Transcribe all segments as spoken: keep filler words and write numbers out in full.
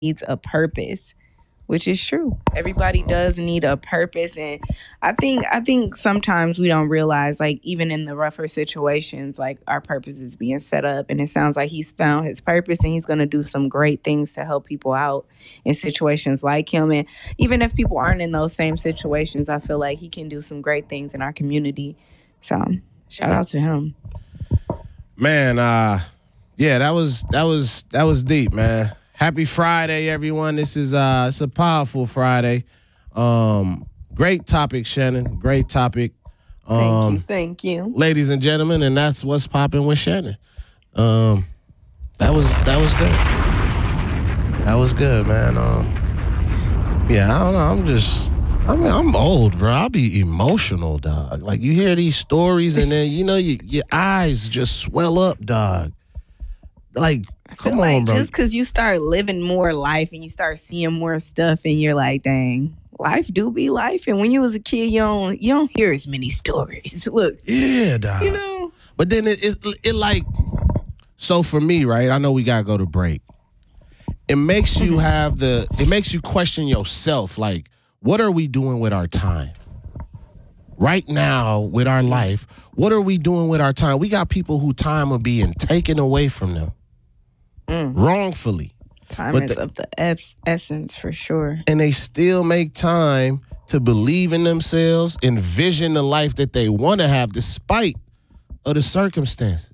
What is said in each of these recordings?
needs a purpose, which is true. Everybody does need a purpose, and I think I think sometimes we don't realize, like, even in the rougher situations, like, our purpose is being set up, and it sounds like he's found his purpose, and he's going to do some great things to help people out in situations like him. And even if people aren't in those same situations, I feel like he can do some great things in our community. So shout out to him. Man, uh, yeah, that was that was that was deep, man. Happy Friday, everyone. This is uh, it's a powerful Friday. Um, great topic, Shannon. Great topic. Um, thank you, thank you, ladies and gentlemen. And that's what's popping with Shannon. Um, that was that was good. That was good, man. Um, yeah, I don't know. I'm just. I mean, I'm old, bro. I'll be emotional, dog. Like, you hear these stories, and then, you know, you, your eyes just swell up, dog. Like, come like on, bro. Just because you start living more life and you start seeing more stuff, and you're like, dang, life do be life. And when you was a kid, you don't you don't hear as many stories. Look, yeah, dog. You know, but then it, it it like, so for me, right? I know we gotta go to break. It makes you have the. It makes you question yourself, like, what are we doing with our time? Right now, with our life, what are we doing with our time? We got people who time are being taken away from them. Mm. Wrongfully. Time but is the, of the es- essence, for sure. And they still make time to believe in themselves, envision the life that they want to have despite of the circumstances.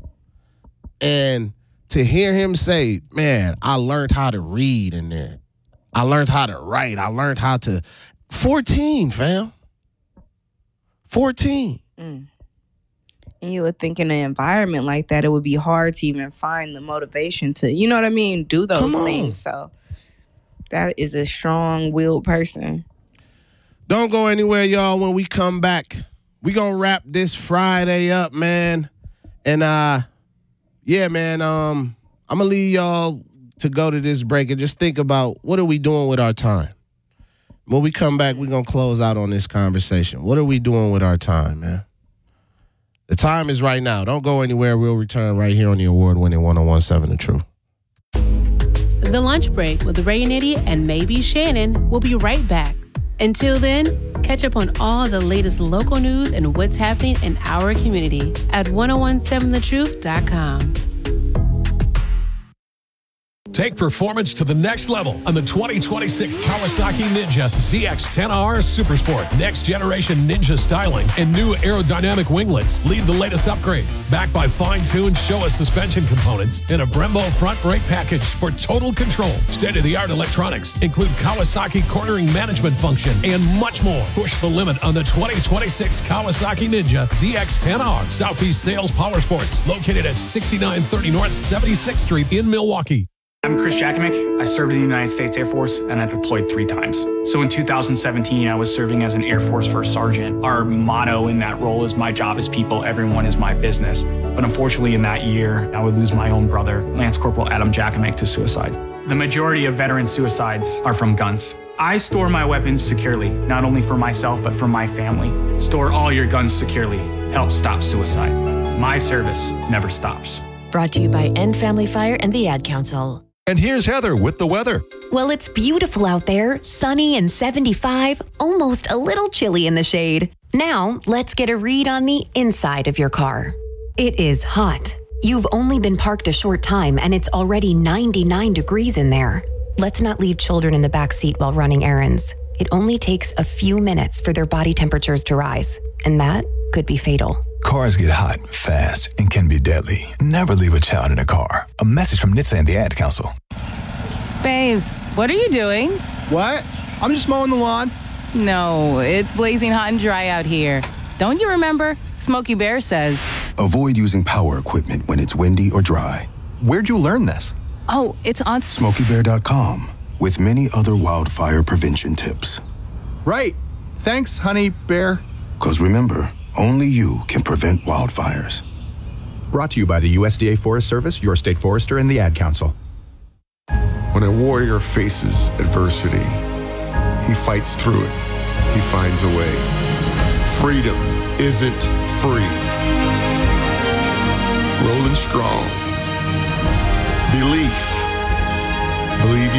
And to hear him say, man, I learned how to read in there. I learned how to write. I learned how to. fourteen, fam. fourteen. Mm. And you would think in an environment like that, it would be hard to even find the motivation to, you know what I mean, do those things. So that is a strong-willed person. Don't go anywhere, y'all. When we come back, we going to wrap this Friday up, man. And, uh, yeah, man, um, I'm going to leave y'all to go to this break and just think about, what are we doing with our time? When we come back, we're going to close out on this conversation. What are we doing with our time, man? The time is right now. Don't go anywhere. We'll return right here on the award-winning one oh one point seven The Truth. The Lunch Break with Ray and Eddie and maybe Shannon will be right back. Until then, catch up on all the latest local news and what's happening in our community at ten seventeen the truth dot com. Take performance to the next level on the twenty twenty-six Kawasaki Ninja Z X ten R Supersport. Next generation Ninja styling and new aerodynamic winglets lead the latest upgrades. Backed by fine-tuned Showa suspension components and a Brembo front brake package for total control. State-of-the-art electronics include Kawasaki cornering management function and much more. Push the limit on the twenty twenty-six Kawasaki Ninja Z X ten R. Southeast Sales Power Sports, located at sixty-nine thirty North seventy-sixth Street in Milwaukee. I'm Chris Jakimick. I served in the United States Air Force, and I deployed three times. So in two thousand seventeen, I was serving as an Air Force First Sergeant. Our motto in that role is, my job is people, everyone is my business. But unfortunately, in that year, I would lose my own brother, Lance Corporal Adam Jakimick, to suicide. The majority of veteran suicides are from guns. I store my weapons securely, not only for myself, but for my family. Store all your guns securely. Help stop suicide. My service never stops. Brought to you by End Family Fire and the Ad Council. And here's Heather with the weather. Well, it's beautiful out there, sunny and seventy-five, almost a little chilly in the shade. Now, let's get a read on the inside of your car. It is hot. You've only been parked a short time and it's already ninety-nine degrees in there. Let's not leave children in the back seat while running errands. It only takes a few minutes for their body temperatures to rise, and that could be fatal. Cars get hot, fast, and can be deadly. Never leave a child in a car. A message from N H T S A and the Ad Council. Babes, what are you doing? What? I'm just mowing the lawn. No, it's blazing hot and dry out here. Don't you remember? Smokey Bear says, avoid using power equipment when it's windy or dry. Where'd you learn this? Oh, it's on Smokey Bear dot com with many other wildfire prevention tips. Right. Thanks, honey bear. Because remember, only you can prevent wildfires. Brought to you by the U S D A Forest Service, your state forester, and the Ad Council. When a warrior faces adversity, he fights through it. He finds a way. Freedom isn't free. Rolling strong. Belief. Believe